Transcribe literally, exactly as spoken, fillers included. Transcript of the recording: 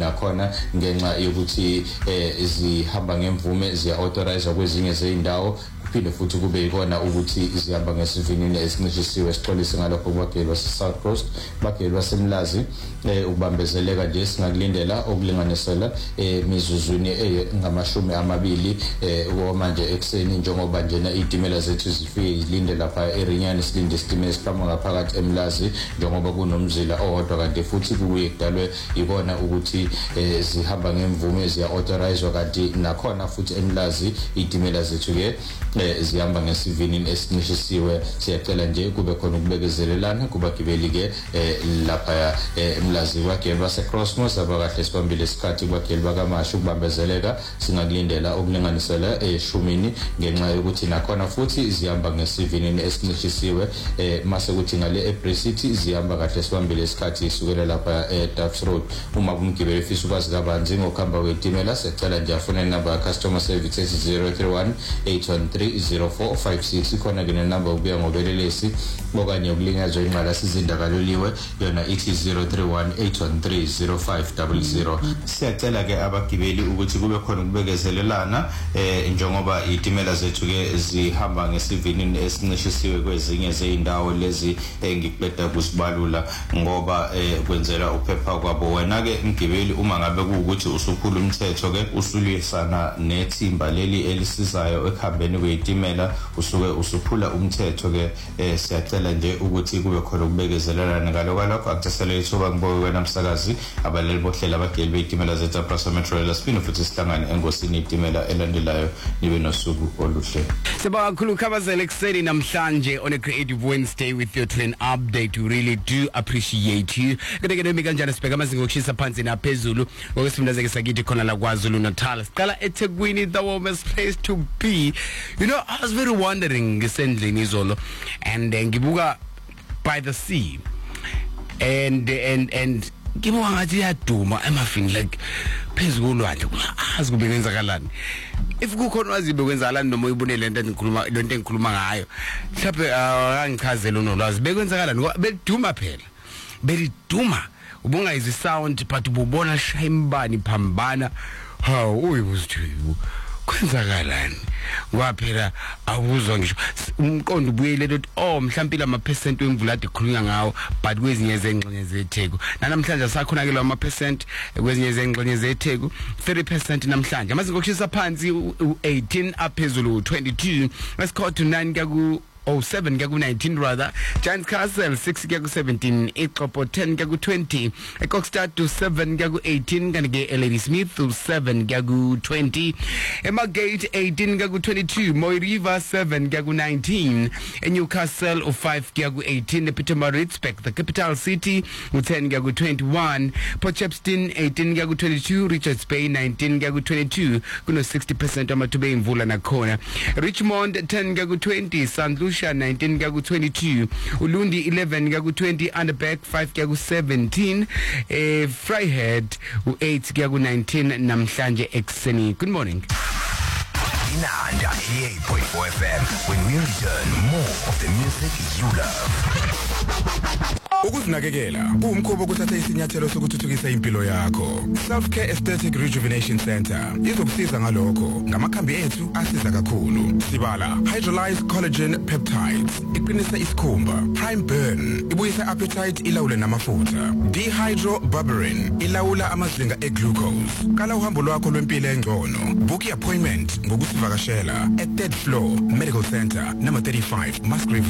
nakhona ngenxa yokuthi zihamba ngemvume ziya authorize kwezinye zeindawo phinde futhi kube ikona ukuthi izihamba ngesivinini esincishisiwe sixolise ngalokho kwagelwa South Coast bagelwa semlazi ukubambezeleka nje singakulindela okulinganisela emizuzwini engamashumi amabili manje ekseni njengoba njena izitimela zethu zifike ilinde lapha eRinyani silinde isitimela esiphuma ngaphakathi emlazi njengoba kunomzila owodwa kanti futhi kubuye kudalwe ikona ukuthi zihamba ngemvume ziya authorize kanti nakhona futhi emlazi izitimela zethu ke zihamba ngesivinini esincishisiwe siyacela nje kube khona ukubekezelelana kubagibeli ke lapha emlazi kwagelwa seCrossmoor abakahle sibambile isikhathi kwagelwa kaMashu kubambezeleka singakulindela okulinganisela eshumini ngenxa yokuthi nakhona futhi zihamba ngesivinini esincishisiwe mase kuthi ngale eBray City zihamba kahle sibambile isikhathi isukela lapha eDuffs Road uma kumgibeli efisa ukwazi kabanzi ngokuhamba kwezitimela sicela nje afune number customer service zero three one eight one three zero four five six khona ke number ubuya ngobelelesi okanye ukulinyazwa inqala sizindakaloliwe yona ithi zero three one eight one three zero five zero zero. Siyacela ke abagibeli ukuthi kube khona ukubekezelelana eh njengoba izitimela zethu ke zihamba ngesivinini esincishisiwe kwezinye zeindawo lezi engikuqeda kusibalula ngoba kwenzela uphepha kwabo wena ke mgibeli uma ngabe kuukuthi usuphula umthetho ke usulwisana nethimba leli elisizayo ekhambeni kwezitimela usuke usuphula umthetho ke siyacela nje ukuthi kube khona ukubekezelelana ngalokho lokho akuthesele ithuba ngiboke wena msakazi abaleli bohlela abageli bezitimela zethu Prasa Metro Rail sipho futhi sihlangane engosini izitimela elandelayo nibe nosuku oluhle. Sibonga kakhulu Khabazela ekseni namhlanje on a Creative Wednesday with your train update. We really do appreciate you. Kodwa ke kanjani sibheka amazinga okushisa phansi naphezulu ngokwesifundazeke sakithi khona la KwaZulu Natal. Siqala eThekwini, the warmest place to be. You know, I was very wondering ngisendlini izolo and ngibuka by the sea and and and ngibuka ngathi yaduma emafini like phezulu kolwandle azi kube kwenzakalani. If kukhona wazibe kwenzakalani noma uyibone lento engikhuluma lento engikhuluma ngayo mhlawumbe angichazele unolwazi bekwenzakalani beduma phela beliduma ubungayizwi sound but ubona shaya imbani phambana how uyibuzithi kwenzakalani kwaphela awuzwa ngisho umqondo ubuyele ukuthi oh mhlawumbe la ma percent wemvula ade khulunywa ngawo but kwezinye zengxenye zeTheku namhlanje sakhona ke la ma percent kwezinye zengxenye zeTheku thirty percent namhlanje amazinga okushisa phansi eighteen aphezulu twenty-two let's to nine kaku oh seven kuya ku nineteen rather. Giants Castle six kuya ku seventeen, Ixopo ten kuya ku twenty, Kokstad to seven kuya ku eighteen, kanti ke Lady Smith to seven kuya ku twenty, Emagate eighteen kuya ku twenty-two, Moy River seven kuya ku nineteen, Newcastle five kuya ku eighteen, Pietermaritzburg the capital city ten kuya ku twenty-one, Port Shepstone eighteen kuya ku twenty-two, Richards Bay nineteen kuya ku twenty-two, kuno sixty percent amathuba emvula nakhona. Richmond ten kuya ku twenty, Saint Lucia nineteen kuya ku twenty-two, Ulundi eleven kuya ku twenty, Underberg five kuya ku seventeen, eh Vryheid eight kuya ku nineteen namhlanje ekseni. Good morning. Inanda eighty-eight point four F M when we return more of the music you love. Ukuzinakekela kuwumkhubo kuthatha isinyathelo sokuthuthukisa impilo yakho. Self Care Aesthetic Rejuvenation Center izokusiza ngalokho. Ngamakhambi ethu asiza kakhulu. Sibala Hydrolyzed Collagen Peptides iqinisa isikhumba. Prime Burn ibuyisa appetite ilawule namafutha. Dehydroberberine ilawula amazinga eglucose. Kala uhambo lwakho lwempilo engcono. Book appointment ngokusivakashela at third floor Medical Center number thirty-five Musgrave